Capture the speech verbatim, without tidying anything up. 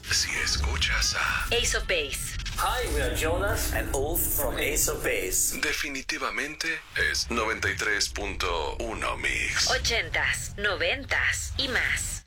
si escuchas a Ace of Base. Hi, we are Jonas and Ulf from Ace of Base. Definitivamente es noventa y tres punto uno Mix. Ochentas, noventas y más.